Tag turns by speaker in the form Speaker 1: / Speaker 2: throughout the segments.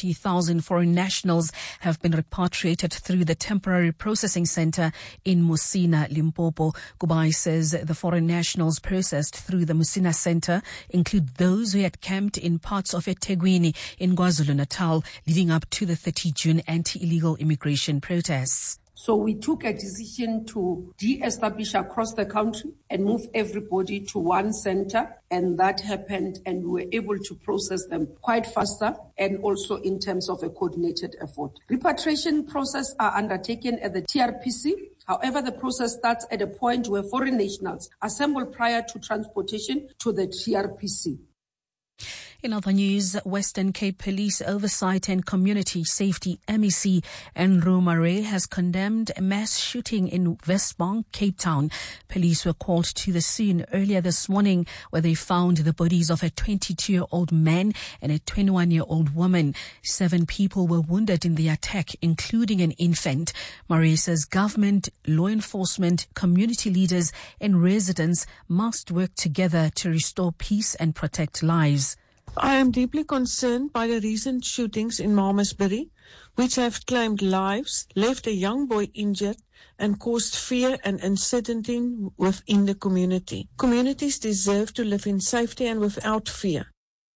Speaker 1: 30,000 foreign nationals have been repatriated through the temporary processing center in Musina, Limpopo. Kubai says the foreign nationals processed through the Musina center include those who had camped in parts of eThekwini in KwaZulu-Natal leading up to the 30 June anti-illegal immigration protests.
Speaker 2: So we took a decision to de-establish across the country and move everybody to one center, and that happened, and we were able to process them quite faster and also in terms of a coordinated effort. Repatriation process are undertaken at the TRPC. However, the process starts at a point where foreign nationals assemble prior to transportation to the TRPC.
Speaker 1: In other news, Western Cape Police Oversight and Community Safety MEC Andrew Murray has condemned a mass shooting in Westbank, Cape Town. Police were called to the scene earlier this morning where they found the bodies of a 22-year-old man and a 21-year-old woman. 7 people were wounded in the attack, including an infant. Murray says government, law enforcement, community leaders and residents must work together to restore peace and protect lives.
Speaker 3: I am deeply concerned by the recent shootings in Malmesbury, which have claimed lives, left a young boy injured, and caused fear and uncertainty within the community. Communities deserve to live in safety and without fear.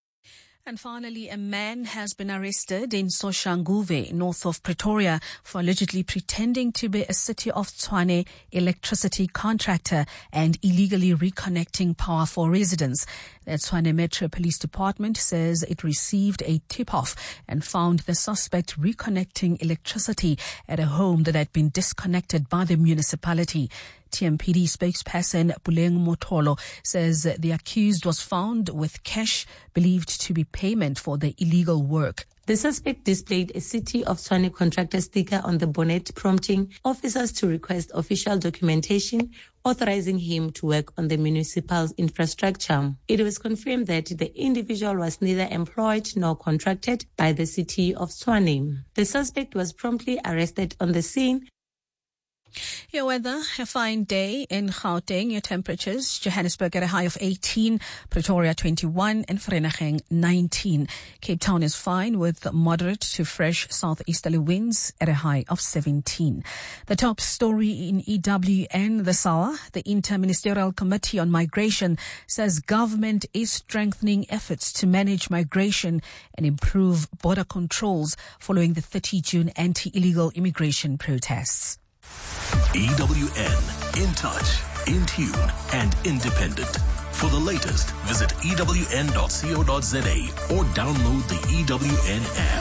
Speaker 1: And finally, a man has been arrested in Soshanguve, north of Pretoria, for allegedly pretending to be a City of Tshwane electricity contractor and illegally reconnecting power for residents. The Tshwane Metro Police Department says it received a tip-off and found the suspect reconnecting electricity at a home that had been disconnected by the municipality. TMPD spokesperson Puleng Motolo says the accused was found with cash believed to be payment for the illegal work.
Speaker 4: The suspect displayed a City of Tshwane contractor sticker on the bonnet, prompting officers to request official documentation authorizing him to work on the municipal infrastructure. It was confirmed that the individual was neither employed nor contracted by the City of Tshwane. The suspect was promptly arrested on the scene.
Speaker 1: Your weather, a fine day in Gauteng. Your temperatures, Johannesburg at a high of 18, Pretoria 21, and Vereeniging 19. Cape Town is fine with moderate to fresh southeasterly winds at a high of 17. The top story in EWN this hour, the Interministerial Committee on Migration says government is strengthening efforts to manage migration and improve border controls following the 30 June anti-illegal immigration protests.
Speaker 5: EWN, in touch, in tune, and independent. For the latest, visit ewn.co.za or download the EWN app.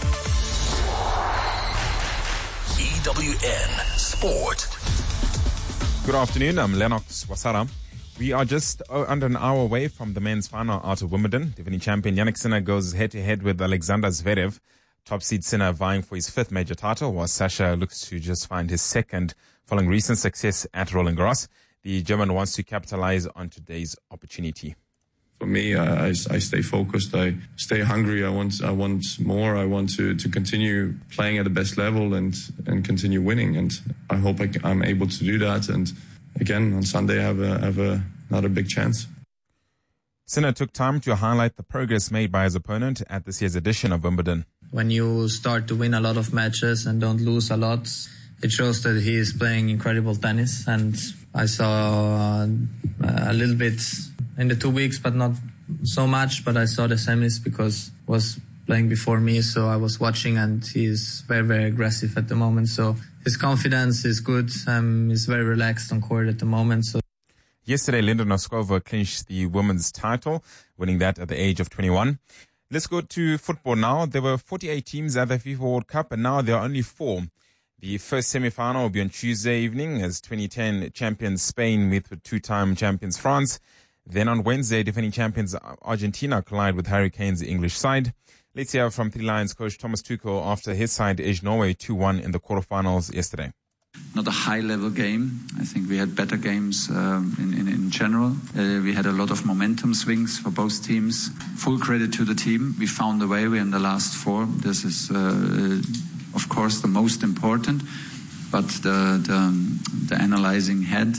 Speaker 5: EWN Sport.
Speaker 6: Good afternoon, I'm Lennox Wasara. We are just under an hour away from the men's final out of Wimbledon. Defending champion Jannik Sinner goes head-to-head with Alexander Zverev. Top seed Sinner vying for his 5th major title, while Sasha looks to just find his 2nd following recent success at Roland Garros. The German wants to capitalize on today's opportunity.
Speaker 7: For me, I stay focused. I stay hungry. I want more. I want to continue playing at the best level and continue winning. And I hope I'm able to do that. And again, on Sunday, I have another big chance.
Speaker 6: Sinner took time to highlight the progress made by his opponent at this year's edition of Wimbledon.
Speaker 8: When you start to win a lot of matches and don't lose a lot, it shows that he is playing incredible tennis. And I saw a little bit in the 2 weeks, but not so much. But I saw the semis because he was playing before me, so I was watching, and he is very, very aggressive at the moment. So his confidence is good. He's very relaxed on court at the moment. So.
Speaker 6: Yesterday, Linda Noskova clinched the women's title, winning that at the age of 21. Let's go to football now. There were 48 teams at the FIFA World Cup, and now there are only 4. The first semi-final will be on Tuesday evening as 2010 champions Spain meet with 2-time champions France. Then on Wednesday, defending champions Argentina collide with Hurricanes' English side. Let's hear from Three Lions coach Thomas Tuchel after his side edged Norway 2-1 in the quarterfinals yesterday.
Speaker 9: Not a high-level game. I think we had better games in general. We had a lot of momentum swings for both teams. Full credit to the team. We found a way. We're in the last 4. This is, of course, the most important. But the analyzing head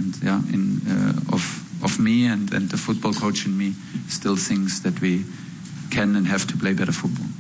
Speaker 9: of me and the football coach in me still thinks that we can and have to play better football.